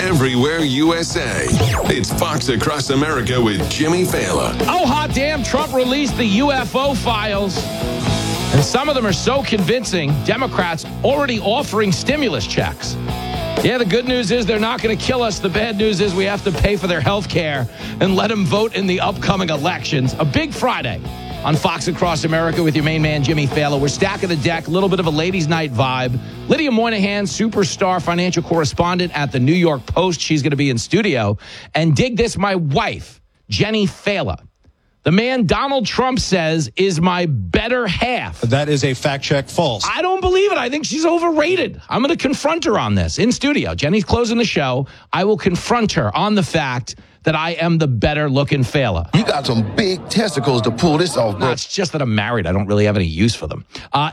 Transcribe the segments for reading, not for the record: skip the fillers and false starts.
everywhere USA. It's Fox Across America with Jimmy Fallon. Oh, hot damn, Trump released the UFO files. And some of them are so convincing, Democrats already offering stimulus checks. Yeah, the good news is they're not going to kill us. The bad news is we have to pay for their health care and let them vote in the upcoming elections. A big Friday on Fox Across America with your main man, Jimmy Fallon. We're stacking the deck, a little bit of a ladies' night vibe. Lydia Moynihan, superstar financial correspondent at the New York Post. She's going to be in studio. And dig this, my wife, Jenny Fallon. The man Donald Trump says is my better half. That is a fact check false. I don't believe it. I think she's overrated. I'm going to confront her on this in studio. Jenny's closing the show. I will confront her on the fact that I am the better looking Fallon. You got some big testicles to pull this off, bro. No, it's just that I'm married. I don't really have any use for them.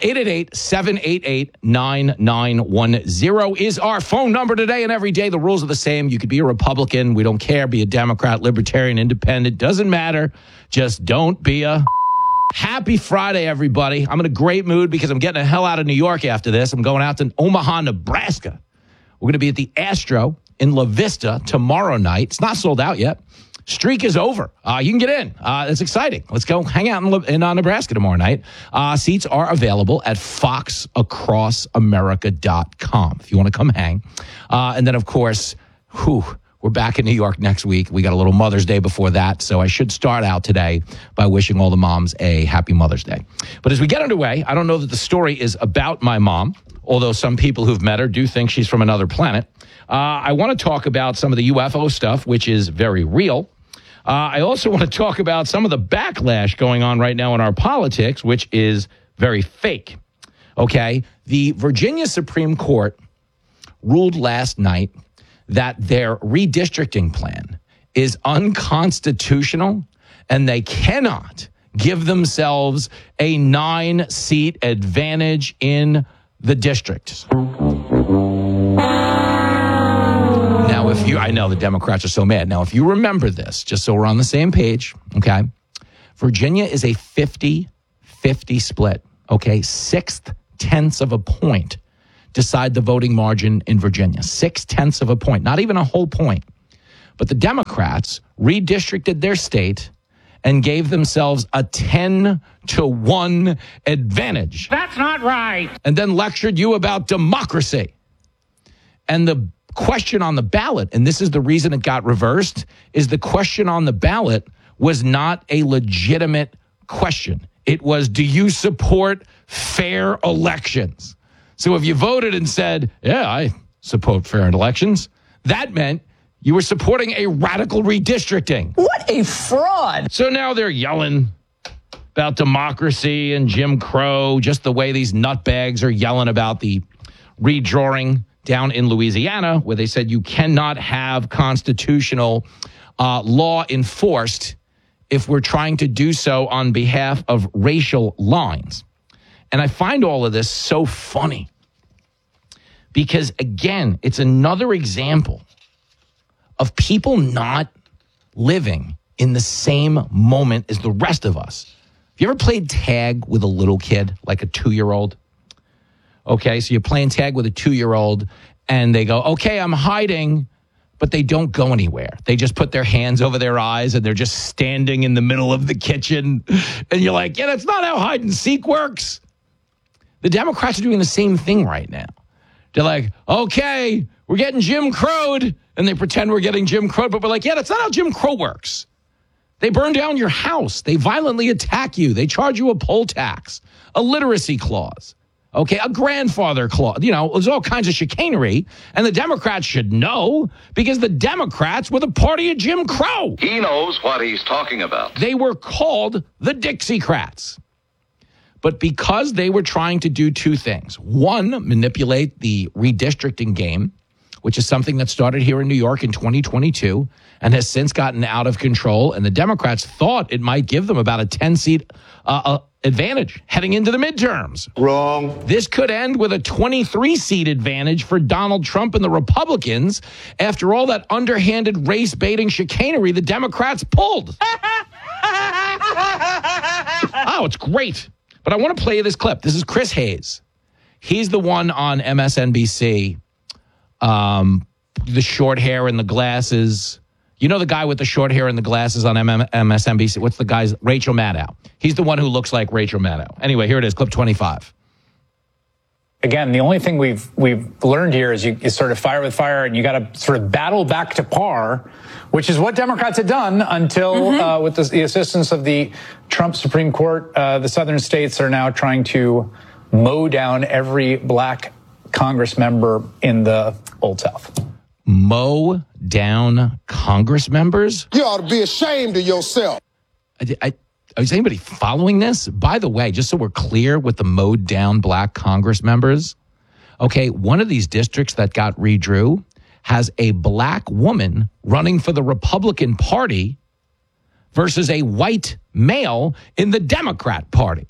888-788-9910 is our phone number today and every day. The rules are the same. You could be a Republican. We don't care. Be a Democrat, Libertarian, Independent. Doesn't matter. Just don't be a... Happy Friday, everybody. I'm in a great mood because I'm getting the hell out of New York after this. I'm going out to Omaha, Nebraska. We're going to be at the Astro in La Vista tomorrow night. It's not sold out yet. Streak is over. You can get in. It's exciting. Let's go hang out in Nebraska tomorrow night. Seats are available at foxacrossamerica.com if you want to come hang. And then, of course, we're back in New York next week. We got a little Mother's Day before that, so I should start out today by wishing all the moms a happy Mother's Day. But as we get underway, I don't know that the story is about my mom, although some people who've met her do think she's from another planet. I want to talk about some of the UFO stuff, which is very real. I also want to talk about some of the backlash going on right now in our politics, which is very fake. Okay? The Virginia Supreme Court ruled last night that their redistricting plan is unconstitutional and they cannot give themselves a 9-seat advantage in the district. Now, I know the Democrats are so mad. Now, if you remember this, just so we're on the same page, okay, Virginia is a 50-50 split, okay, 6/10 of a point decide the voting margin in Virginia. 6/10 of a point, not even a whole point. But the Democrats redistricted their state and gave themselves a 10-1 advantage. That's not right. And then lectured you about democracy. And the question on the ballot, and this is the reason it got reversed, is the question on the ballot was not a legitimate question. It was, do you support fair elections? So if you voted and said, yeah, I support fair elections, that meant you were supporting a radical redistricting. What a fraud. So now they're yelling about democracy and Jim Crow, just the way these nutbags are yelling about the redrawing down in Louisiana, where they said you cannot have constitutional law enforced if we're trying to do so on behalf of racial lines. And I find all of this so funny because, again, it's another example of people not living in the same moment as the rest of us. Have you ever played tag with a little kid, like a 2-year-old? Okay, so you're playing tag with a 2-year-old, and they go, okay, I'm hiding, but they don't go anywhere. They just put their hands over their eyes, and they're just standing in the middle of the kitchen. And you're like, yeah, that's not how hide and seek works. The Democrats are doing the same thing right now. They're like, okay, we're getting Jim Crow'd, and they pretend we're getting Jim Crow'd, but we're like, yeah, that's not how Jim Crow works. They burn down your house. They violently attack you. They charge you a poll tax, a literacy clause. Okay, a grandfather clause. You know, there's all kinds of chicanery, and the Democrats should know because the Democrats were the party of Jim Crow. He knows what he's talking about. They were called the Dixiecrats. But because they were trying to do two things, one, manipulate the redistricting game, which is something that started here in New York in 2022 and has since gotten out of control, and the Democrats thought it might give them about a 10-seat advantage heading into the midterms. Wrong. This could end with a 23-seat advantage for Donald Trump and the Republicans after all that underhanded race-baiting chicanery the Democrats pulled. Oh, it's great. But I want to play you this clip. This is Chris Hayes. He's the one on MSNBC the short hair and the glasses. You know the guy with the short hair and the glasses on MSNBC? What's the guy's? Rachel Maddow. He's the one who looks like Rachel Maddow. Anyway, here it is, clip 25. Again, the only thing we've learned here is you sort of fire with fire, and you got to sort of battle back to par, which is what Democrats had done until, with the assistance of the Trump Supreme Court, the southern states are now trying to mow down every black Congress member in the Old South. Mow down Congress members? You ought to be ashamed of yourself. Is anybody following this? By the way, just so we're clear with the mowed down black Congress members, okay, one of these districts that got redrew has a black woman running for the Republican Party versus a white male in the Democrat Party.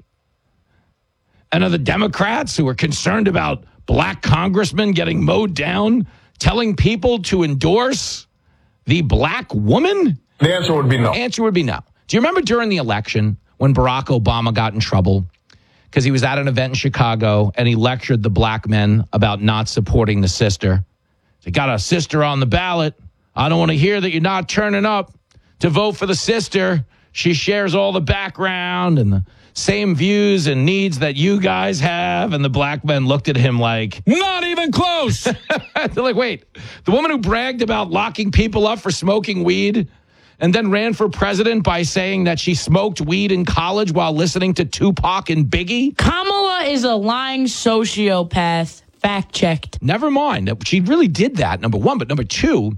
And are the Democrats who are concerned about black congressmen getting mowed down telling people to endorse the black woman? The answer would be no. Answer would be no. Do you remember during the election when Barack Obama got in trouble because he was at an event in Chicago and he lectured the black men about not supporting the sister? They got a sister on the ballot. I don't want to hear that you're not turning up to vote for the sister. She shares all the background and the same views and needs that you guys have. And the black men looked at him like, not even close. They're like, wait, the woman who bragged about locking people up for smoking weed and then ran for president by saying that she smoked weed in college while listening to Tupac and Biggie? Kamala is a lying sociopath. Fact checked. Never mind. She really did that, number one. But number two,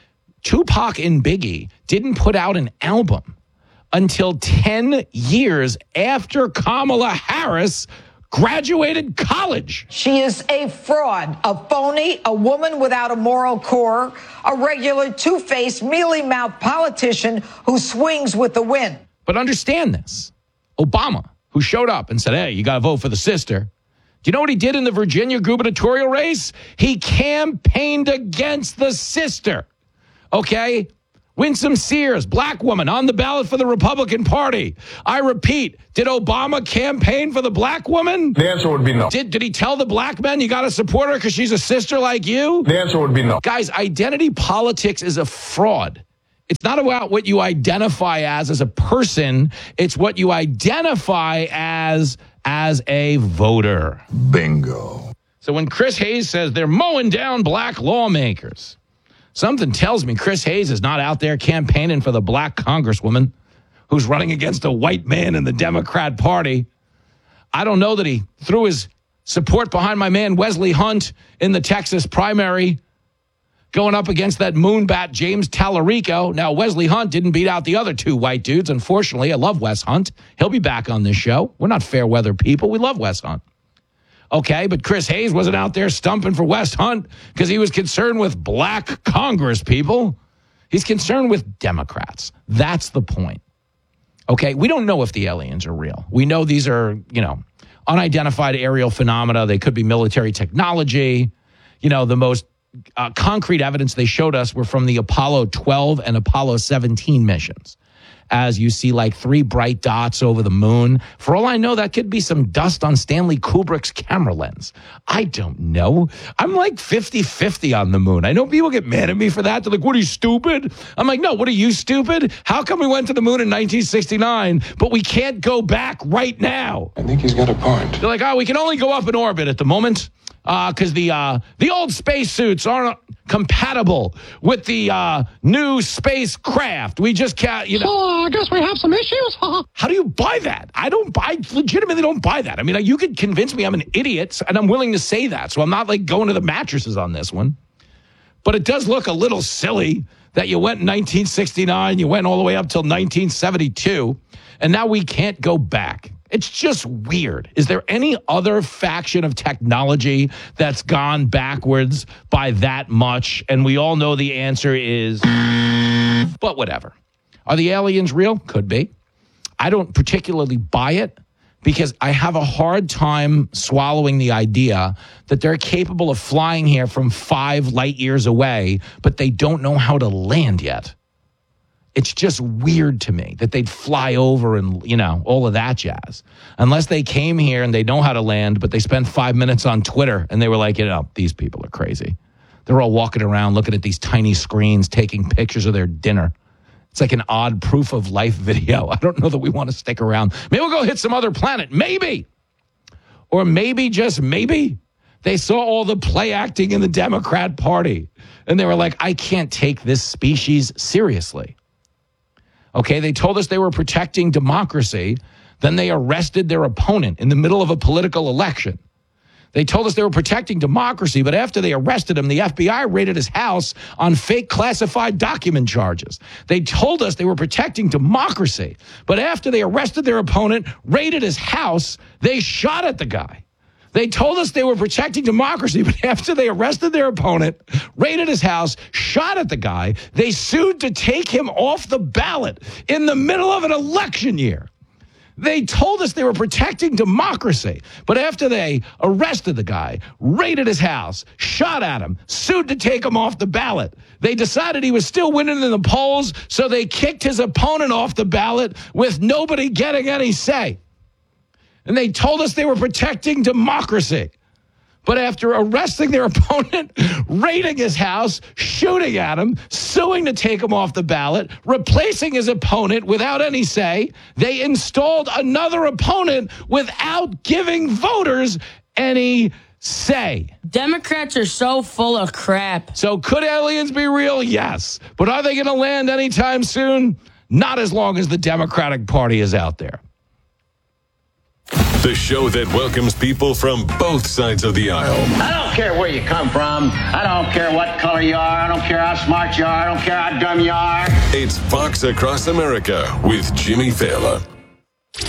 Tupac and Biggie didn't put out an album until 10 years after Kamala Harris graduated college. She is a fraud, a phony, a woman without a moral core, a regular two-faced, mealy-mouthed politician who swings with the wind. But understand this. Obama, who showed up and said, hey, you got to vote for the sister. Do you know what he did in the Virginia gubernatorial race? He campaigned against the sister. Okay? Winsome Sears, black woman, on the ballot for the Republican Party. I repeat, did Obama campaign for the black woman? The answer would be no. Did he tell the black men you got to support her because she's a sister like you? The answer would be no. Guys, identity politics is a fraud. It's not about what you identify as a person. It's what you identify as a voter. Bingo. So when Chris Hayes says they're mowing down black lawmakers, something tells me Chris Hayes is not out there campaigning for the black congresswoman who's running against a white man in the Democrat Party. I don't know that he threw his support behind my man Wesley Hunt in the Texas primary, going up against that moonbat James Tallarico. Now, Wesley Hunt didn't beat out the other two white dudes. Unfortunately, I love Wes Hunt. He'll be back on this show. We're not fair weather people. We love Wes Hunt. Okay, but Chris Hayes wasn't out there stumping for Wes Hunt because he was concerned with black Congress people. He's concerned with Democrats. That's the point. Okay, we don't know if the aliens are real. We know these are, unidentified aerial phenomena. They could be military technology. The most concrete evidence they showed us were from the Apollo 12 and Apollo 17 missions. As you see like 3 bright dots over the moon. For all I know, that could be some dust on Stanley Kubrick's camera lens. I don't know. I'm like 50-50 on the moon. I know people get mad at me for that. They're like, what are you, stupid? I'm like, no, what are you, stupid? How come we went to the moon in 1969, but we can't go back right now? I think he's got a point. They're like, we can only go up in orbit at the moment because the old spacesuits aren't compatible with the new spacecraft. We just can't, I guess we have some issues. How do you buy that? I legitimately don't buy that. I mean, you could convince me I'm an idiot, and I'm willing to say that. So I'm not like going to the mattresses on this one. But it does look a little silly that you went in 1969, you went all the way up till 1972, and now we can't go back. It's just weird. Is there any other faction of technology that's gone backwards by that much? And we all know the answer is, but whatever. Are the aliens real? Could be. I don't particularly buy it because I have a hard time swallowing the idea that they're capable of flying here from 5 light years away, but they don't know how to land yet. It's just weird to me that they'd fly over and, all of that jazz. Unless they came here and they know how to land, but they spent 5 minutes on Twitter and they were like, these people are crazy. They're all walking around looking at these tiny screens, taking pictures of their dinner. It's like an odd proof of life video. I don't know that we want to stick around. Maybe we'll go hit some other planet. Maybe. Or maybe, just maybe, they saw all the play acting in the Democrat Party. And they were like, I can't take this species seriously. Okay, they told us they were protecting democracy. Then they arrested their opponent in the middle of a political election. They told us they were protecting democracy, but after they arrested him, the FBI raided his house on fake classified document charges. They told us they were protecting democracy, but after they arrested their opponent, raided his house, they shot at the guy. They told us they were protecting democracy, but after they arrested their opponent, raided his house, shot at the guy, they sued to take him off the ballot in the middle of an election year. They told us they were protecting democracy, but after they arrested the guy, raided his house, shot at him, sued to take him off the ballot, they decided he was still winning in the polls, so they kicked his opponent off the ballot with nobody getting any say. And they told us they were protecting democracy. But after arresting their opponent, raiding his house, shooting at him, suing to take him off the ballot, replacing his opponent without any say, they installed another opponent without giving voters any say. Democrats are so full of crap. So could aliens be real? Yes. But are they going to land anytime soon? Not as long as the Democratic Party is out there. The show that welcomes people from both sides of the aisle. I don't care where you come from. I don't care what color you are. I don't care how smart you are. I don't care how dumb you are. It's Fox Across America with Jimmy Failla.